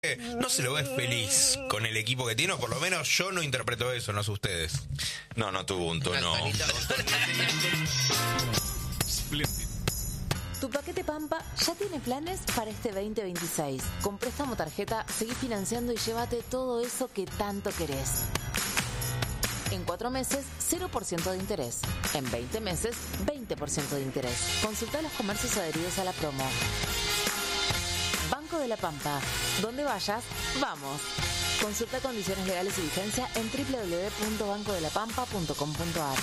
no se lo ve feliz con el equipo que tiene, o por lo menos yo no interpreto eso, no sé ustedes. No tuvo un tono. Tu paquete Pampa ya tiene planes para este 2026. Con préstamo tarjeta, seguí financiando y llévate todo eso que tanto querés. En 4 meses, 0% de interés. En 20 meses, 20% de interés. Consulta los comercios adheridos a la promo. Banco de la Pampa. Donde vayas, vamos. Consulta condiciones legales y vigencia en www.bancodelapampa.com.ar.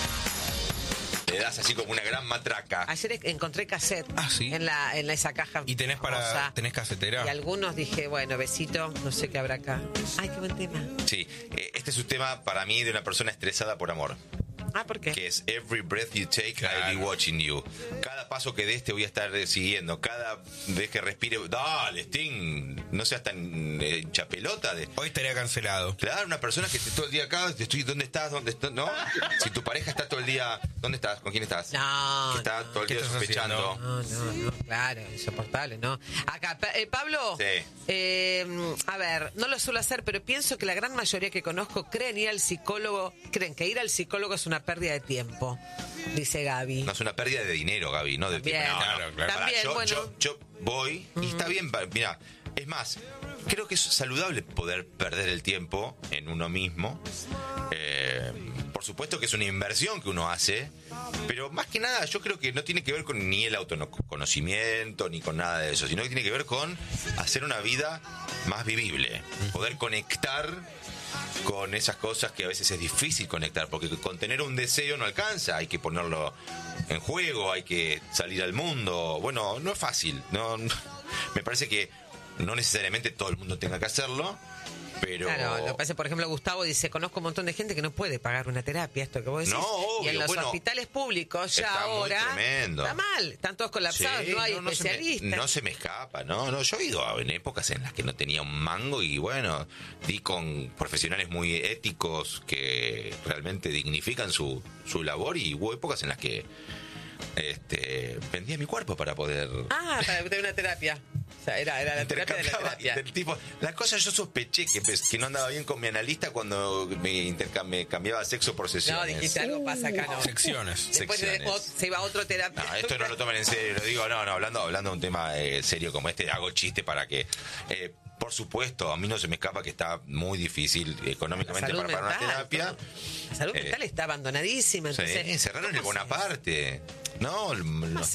Le das así como una gran matraca. Ayer encontré cassette ¿sí? en esa caja. ¿Y tenés casetera? Y algunos dije, bueno, besito, no sé qué habrá acá. Ay, qué buen tema. Sí, este es un tema para mí de una persona estresada por amor. ¿Por qué? Que es Every breath you take, I'll be watching you. Cada paso que des te voy a estar siguiendo. Cada vez que respire, dale, Sting, no seas tan chapelota. Hoy estaría cancelado. Claro, una persona que esté todo el día acá, ¿dónde estás? ¿No? Si tu pareja está todo el día, ¿dónde estás? ¿Con quién estás? No. Que está todo el día sospechando. No, claro, insoportable, ¿no? Acá, Pablo. Sí. A ver, no lo suelo hacer, pero pienso que la gran mayoría que conozco creen que ir al psicólogo es una pérdida de tiempo, dice Gaby. No es una pérdida de dinero, Gaby, no de tiempo. No, claro. También, yo voy y está bien, mira, es más, creo que es saludable poder perder el tiempo en uno mismo. Por supuesto que es una inversión que uno hace, pero más que nada yo creo que no tiene que ver con ni el autoconocimiento ni con nada de eso, sino que tiene que ver con hacer una vida más vivible, poder conectar con esas cosas que a veces es difícil conectar, porque con tener un deseo no alcanza, hay que ponerlo en juego, hay que salir al mundo. Bueno, no es fácil, no me parece que no necesariamente todo el mundo tenga que hacerlo, pero... Claro, lo que pasa, por ejemplo, Gustavo dice, conozco un montón de gente que no puede pagar una terapia, esto que vos decís. No, obvio, y en los hospitales públicos ya ahora está mal, están todos colapsados, sí, no hay especialistas. No se me escapa, no, yo he ido en épocas en las que no tenía un mango y bueno, di con profesionales muy éticos que realmente dignifican su labor, y hubo épocas en las que vendía mi cuerpo para poder... para tener una terapia. O sea, era la terapia de la terapia. Del tipo, la cosa, yo sospeché que no andaba bien con mi analista cuando me cambiaba sexo por sesiones. No, dijiste, algo pasa acá, ¿no? Secciones. Después se iba a otro terapia. No, esto no lo tomen en serio, lo digo, hablando de un tema serio como este, hago chiste para que... por supuesto, a mí no se me escapa que está muy difícil económicamente para pagar una terapia. La salud mental está abandonadísima. Entonces, sí, cerraron el Bonaparte. No,